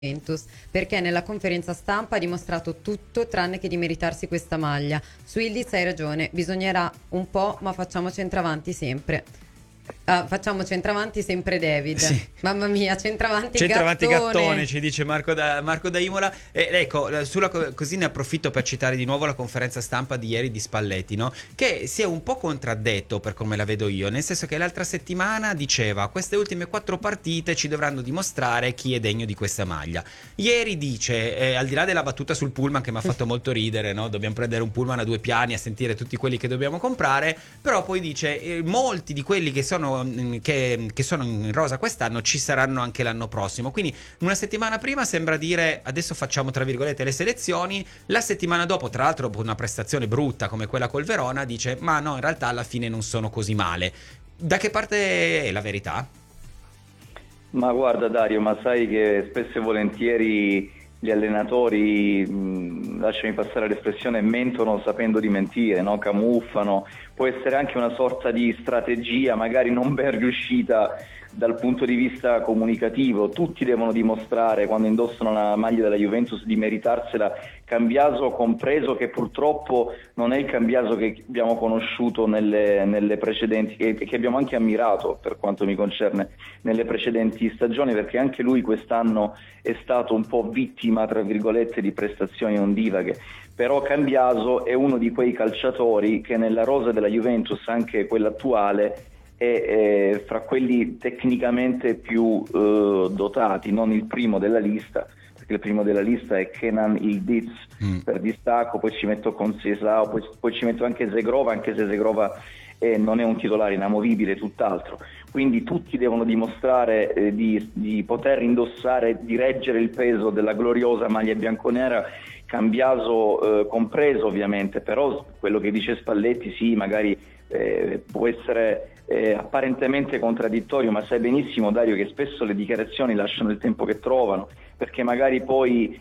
Juventus, perché nella conferenza stampa ha dimostrato tutto tranne che di meritarsi questa maglia. Su Ildiz hai ragione, bisognerà un po', ma facciamo centravanti sempre. Facciamo centravanti sempre David. Sì. Mamma mia, centravanti Gattone, ci dice Marco da Imola. Ecco, così ne approfitto per citare di nuovo la conferenza stampa di ieri di Spalletti, no? Che si è un po' contraddetto per come la vedo io, nel senso che l'altra settimana diceva: queste ultime 4 partite ci dovranno dimostrare chi è degno di questa maglia. Ieri dice, al di là della battuta sul pullman che mi ha fatto molto ridere, no? Dobbiamo prendere un pullman a 2 piani a sentire tutti quelli che dobbiamo comprare, però poi dice molti di quelli che sono in rosa quest'anno ci saranno anche l'anno prossimo. Quindi una settimana prima sembra dire: adesso facciamo tra virgolette le selezioni. La settimana dopo, tra l'altro dopo una prestazione brutta come quella col Verona, dice: ma no, in realtà alla fine non sono così male. Da che parte è la verità? Ma guarda Dario, ma sai che spesso e volentieri gli allenatori, lasciami passare l'espressione, mentono sapendo di mentire, no? Camuffano. Può essere anche una sorta di strategia magari non ben riuscita dal punto di vista comunicativo. Tutti devono dimostrare, quando indossano la maglia della Juventus, di meritarsela, Cambiaso compreso, che purtroppo non è il Cambiaso che abbiamo conosciuto nelle precedenti, che abbiamo anche ammirato, per quanto mi concerne, nelle precedenti stagioni, perché anche lui quest'anno è stato un po' vittima, tra virgolette, di prestazioni ondivaghe. Però Cambiaso è uno di quei calciatori che nella rosa della Juventus, anche quella attuale, è fra quelli tecnicamente più dotati, non il primo della lista, perché il primo della lista è Kenan Ildiz per distacco, poi ci metto Conceição, poi ci metto anche Zegrova, anche se Zegrova non è un titolare inamovibile, tutt'altro. Quindi tutti devono dimostrare di poter indossare, di reggere il peso della gloriosa maglia bianconera, Cambiaso compreso ovviamente. Però quello che dice Spalletti sì, magari può essere apparentemente contraddittorio, ma sai benissimo, Dario, che spesso le dichiarazioni lasciano il tempo che trovano, perché magari poi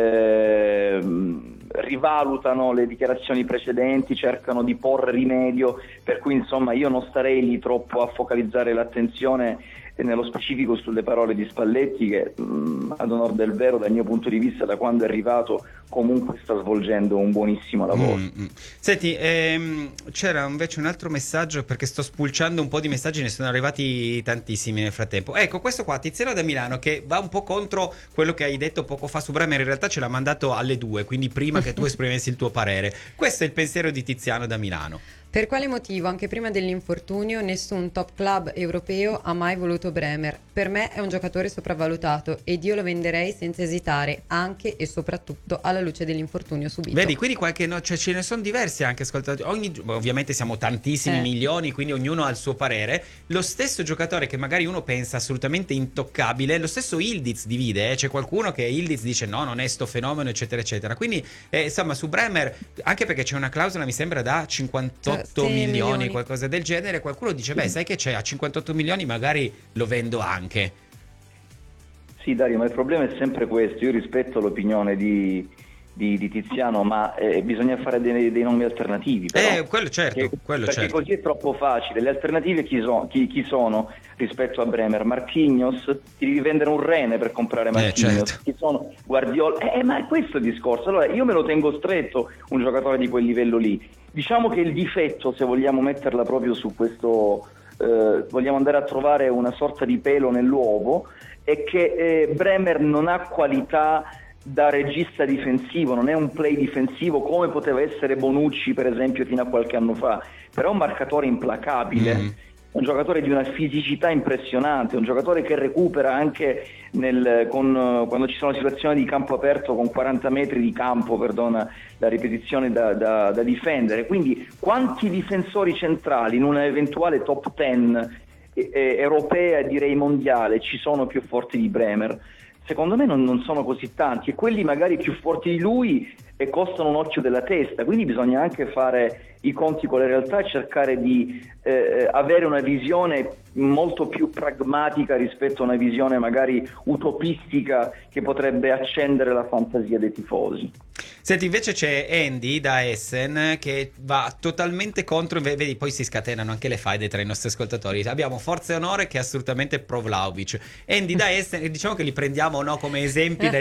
rivalutano le dichiarazioni precedenti, cercano di porre rimedio, per cui insomma io non starei lì troppo a focalizzare l'attenzione nello specifico sulle parole di Spalletti, che ad onor del vero, dal mio punto di vista, da quando è arrivato comunque sta svolgendo un buonissimo lavoro. Senti, c'era invece un altro messaggio, perché sto spulciando un po' di messaggi, ne sono arrivati tantissimi nel frattempo. Ecco, questo qua, Tiziano da Milano, che va un po' contro quello che hai detto poco fa su Bremer, in realtà ce l'ha mandato alle 2, quindi prima che tu esprimessi il tuo parere. Questo è il pensiero di Tiziano da Milano. Per quale motivo, anche prima dell'infortunio, nessun top club europeo ha mai voluto Bremer? Per me è un giocatore sopravvalutato ed io lo venderei senza esitare, anche e soprattutto alla luce dell'infortunio subito. Vedi, quindi cioè, ce ne sono diversi anche ascoltatori. Ovviamente siamo tantissimi milioni, quindi ognuno ha il suo parere. Lo stesso giocatore che magari uno pensa assolutamente intoccabile, lo stesso Ildiz divide, c'è qualcuno che Ildiz dice no, non è sto fenomeno, eccetera eccetera. Quindi insomma, su Bremer, anche perché c'è una clausola mi sembra da 58 milioni, qualcosa del genere, qualcuno dice beh, sai che c'è, a 58 milioni magari lo vendo anche. Sì Dario, ma il problema è sempre questo. Io rispetto l'opinione di Tiziano, ma bisogna fare dei nomi alternativi, però, quello certo, perché così è troppo facile. Le alternative chi sono rispetto a Bremer? Marquinhos, ti devi vendere un rene per comprare Marquinhos, certo. Chi sono? Guardiola, ma è questo il discorso. Allora io me lo tengo stretto un giocatore di quel livello lì. Diciamo che il difetto, se vogliamo metterla proprio su questo, vogliamo andare a trovare una sorta di pelo nell'uovo, è che Bremer non ha qualità da regista difensivo, non è un play difensivo come poteva essere Bonucci per esempio fino a qualche anno fa, però è un marcatore implacabile, è un giocatore di una fisicità impressionante, un giocatore che recupera anche quando ci sono situazioni di campo aperto con 40 metri di campo, perdona la ripetizione, da difendere. Quindi quanti difensori centrali in una eventuale top 10 europea e direi mondiale ci sono più forti di Bremer? Secondo me non sono così tanti, e quelli magari più forti di lui costano un occhio della testa, quindi bisogna anche fare i conti con la realtà e cercare di avere una visione molto più pragmatica rispetto a una visione magari utopistica che potrebbe accendere la fantasia dei tifosi. Senti, invece c'è Andy da Essen che va totalmente contro, vedi, poi si scatenano anche le faide tra i nostri ascoltatori. Abbiamo Forza e Onore che è assolutamente pro Vlahovic. Andy da Essen, diciamo che li prendiamo, no, come esempi